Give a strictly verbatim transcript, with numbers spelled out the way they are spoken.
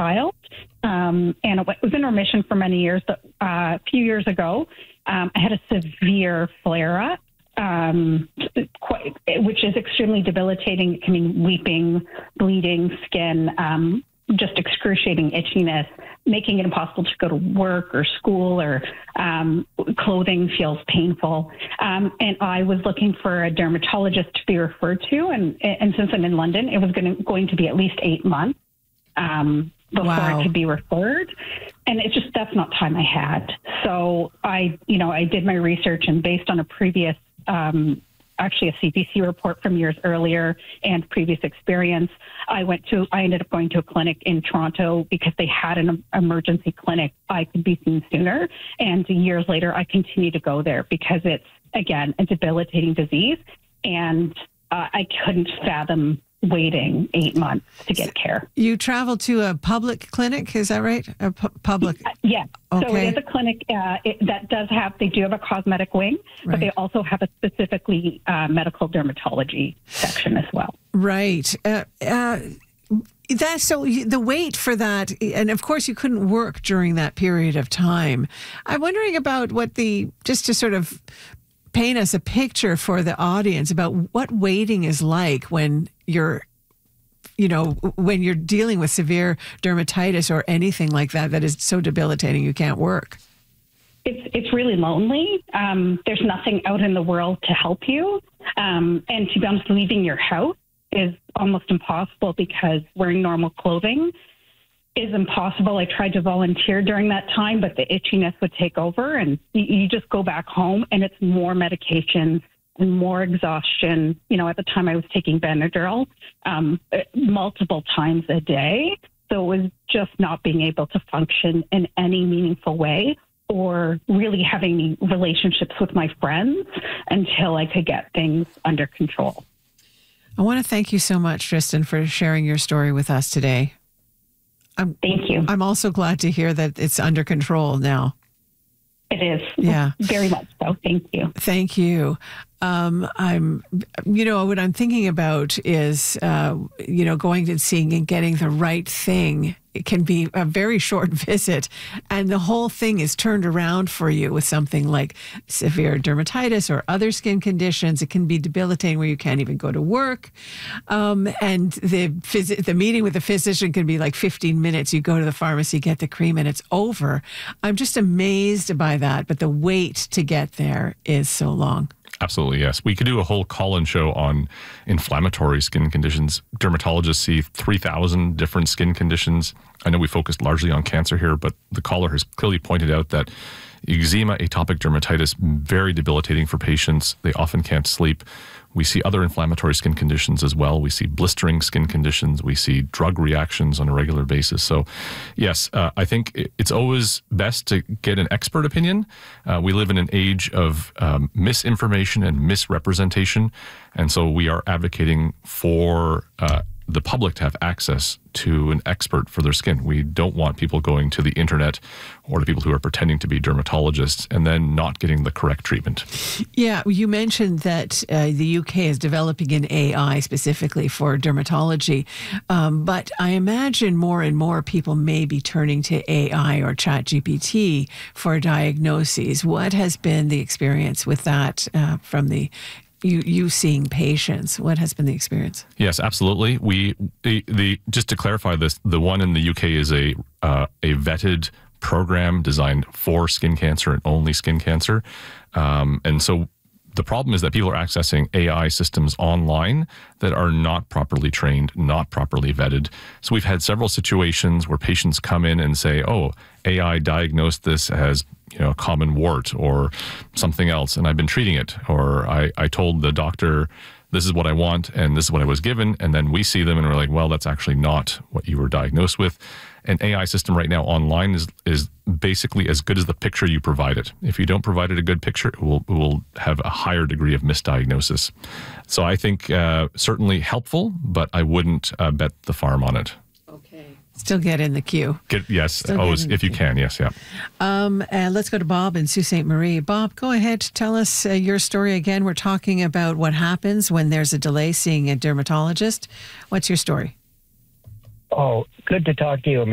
child, um, and it was in remission for many years. But uh, a few years ago, um, I had a severe flare-up, um, quite, which is extremely debilitating. It can mean weeping, bleeding, skin, um, just excruciating itchiness, making it impossible to go to work or school, or um, clothing feels painful. Um, and I was looking for a dermatologist to be referred to. And, and since I'm in London, it was going to, going to be at least eight months um, before wow. I could be referred. And it's just, that's not time I had. So I, you know, I did my research, and based on a previous um actually a C P C report from years earlier and previous experience, I went to, I ended up going to a clinic in Toronto because they had an emergency clinic. I could be seen sooner. And years later, I continue to go there because it's, again, a debilitating disease. And uh, I couldn't fathom waiting eight months to get care. You traveled to a public clinic, is that right? A pu- public? Yes. Okay. So it is a clinic uh, it, that does have, they do have a cosmetic wing, Right. but they also have a specifically uh, medical dermatology section as well. Right. Uh, uh, that's so the wait for that, and of course you couldn't work during that period of time. I'm wondering about what the, just to sort of paint us a picture for the audience about what waiting is like when you're, you know, when you're dealing with severe dermatitis or anything like that, that is so debilitating you can't work. It's it's really lonely. Um, there's nothing out in the world to help you. Um, and to be honest, leaving your house is almost impossible because wearing normal clothing is impossible. I tried to volunteer during that time, but the itchiness would take over, and you, you just go back home, and it's more medications and more exhaustion. You know, at the time I was taking Benadryl um, multiple times a day. So it was just not being able to function in any meaningful way or really having any relationships with my friends until I could get things under control. I want to thank you so much, Tristan, for sharing your story with us today. I'm, Thank you. I'm also glad to hear that it's under control now. It is. Yeah. Very much so. Thank you. Thank you. Um, I'm, you know, what I'm thinking about is, uh, you know, going and seeing and getting the right thing. It can be a very short visit, and the whole thing is turned around for you with something like severe dermatitis or other skin conditions. It can be debilitating where you can't even go to work. Um, and the phys- the meeting with the physician can be like fifteen minutes. You go to the pharmacy, get the cream, and it's over. I'm just amazed by that, but the wait to get there is so long. Absolutely, yes. We could do a whole call-in show on inflammatory skin conditions. Dermatologists see three thousand different skin conditions. I know we focused largely on cancer here, but the caller has clearly pointed out that eczema, atopic dermatitis, very debilitating for patients. They often can't sleep. We see other inflammatory skin conditions as well. We see blistering skin conditions. We see drug reactions on a regular basis. So, yes, uh, I think it's always best to get an expert opinion. Uh, we live in an age of um, misinformation and misrepresentation. And so we are advocating for uh, the public to have access to an expert for their skin. We don't want people going to the internet or to people who are pretending to be dermatologists and then not getting the correct treatment. Yeah, you mentioned that uh, the U K is developing an A I specifically for dermatology, um, but I imagine more and more people may be turning to A I or ChatGPT for diagnoses. What has been the experience with that uh, from the You, you seeing patients? What has been the experience? Yes, absolutely. We the, the just to clarify this, the one in the U K is a uh, a vetted program designed for skin cancer and only skin cancer, um, and so the problem is that people are accessing A I systems online that are not properly trained, not properly vetted. So we've had several situations where patients come in and say, "Oh, A I diagnosed this as, you know, a common wart or something else, and I've been treating it." Or I, I told the doctor, this is what I want, and this is what I was given. And then we see them and we're like, well, that's actually not what you were diagnosed with. An A I system right now online is is basically as good as the picture you provide it. If you don't provide it a good picture, it will, it will have a higher degree of misdiagnosis. So I think uh, certainly helpful, but I wouldn't uh, bet the farm on it. Okay. Still get in the queue. Get, yes, Still oh, get in if the you queue. can, yes, yeah. Um, uh, let's go to Bob in Sault Ste. Marie. Bob, go ahead. Tell us uh, your story again. We're talking about what happens when there's a delay seeing a dermatologist. What's your story? Oh, good to talk to you,